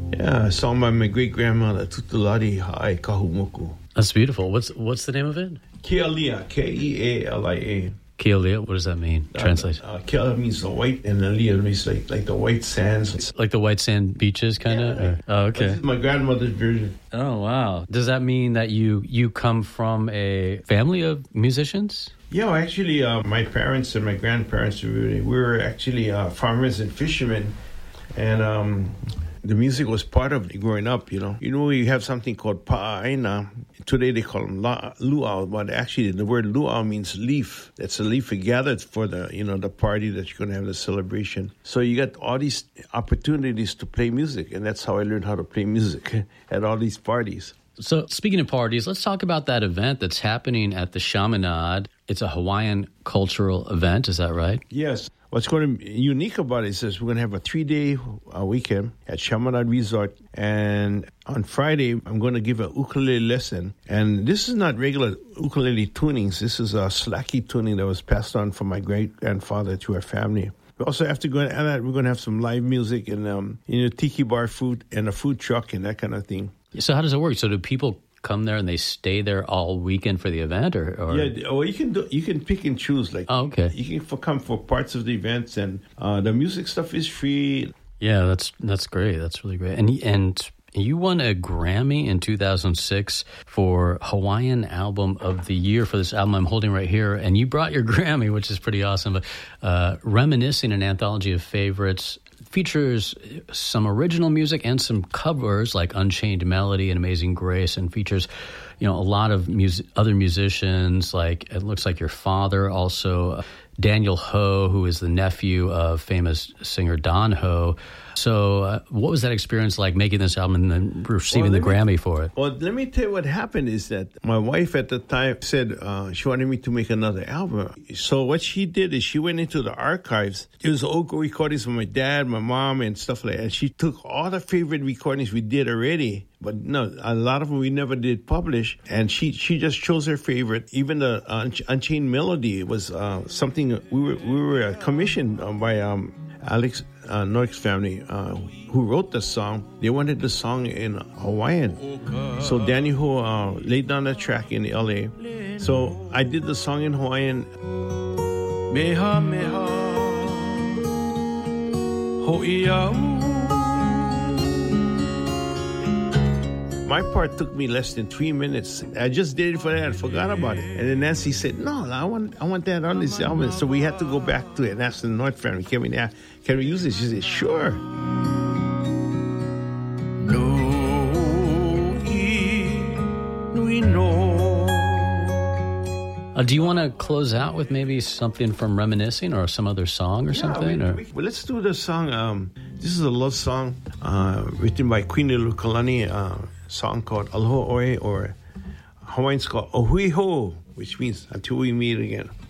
Yeah, song by my great-grandmother, Tutulati Ha'i Kahumuku. That's beautiful. What's the name of it? Kealia, Kealia. Kealia, what does that mean? Translate. Kealia means the white, and Alia means like the white sands. It's like the white sand beaches, kind of? Yeah. Oh, okay. This is my grandmother's version. Oh, wow. Does that mean that you come from a family of musicians? Yeah, well, actually, my parents and my grandparents, we were actually farmers and fishermen, and the music was part of it growing up, you know. You know, you have something called pa'aina. Today they call them luau, but actually the word luau means leaf. That's a leaf you gathered for the party that you're going to have, the celebration. So you got all these opportunities to play music, and that's how I learned how to play music at all these parties. So speaking of parties, let's talk about that event that's happening at the Chaminade. It's a Hawaiian cultural event, is that right? Yes. What's going to be unique about it is we're going to have a 3-day weekend at Chaminade Resort. And on Friday, I'm going to give an ukulele lesson. And this is not regular ukulele tunings. This is a slacky tuning that was passed on from my great-grandfather to our family. We also have to go and that we're going to have some live music and tiki bar food and a food truck and that kind of thing. So how does it work? So do people come there and they stay there all weekend for the event, or? Yeah, well, you can pick and choose. Like, oh, okay, you can come for parts of the events, and the music stuff is free. Yeah, that's great. That's really great. And you won a Grammy in 2006 for Hawaiian Album of the Year for this album I'm holding right here. And you brought your Grammy, which is pretty awesome. But Reminiscing, an anthology of favorites, features some original music and some covers like Unchained Melody and Amazing Grace, and features, a lot of other musicians. Like, it looks like your father, also Daniel Ho, who is the nephew of famous singer Don Ho. So what was that experience like, making this album and then receiving the Grammy for it? Well, let me tell you what happened is that my wife at the time said she wanted me to make another album. So what she did is she went into the archives. There was old recordings from my dad, my mom, and stuff like that. And she took all the favorite recordings we did already, but no, a lot of them we never did publish. And she just chose her favorite. Even the Unchained Melody was something we were commissioned by Alex Noik's family, who wrote the song. They wanted the song in Hawaiian. So Danny Ho laid down the track in LA. So I did the song in Hawaiian. Meha meha ho'iau. My part took me less than 3 minutes. I just did it for that. I forgot about it. And then Nancy said, no, I want that on this album. So we had to go back to it and ask the North family, can we use it? She said, sure. Do you want to close out with maybe something from Reminiscing or some other song or something? Well, let's do the song. This is a love song written by Queen Ilukalani, a song called Aloha Oe, or Hawaiian's called Ohui Ho, which means until we meet again.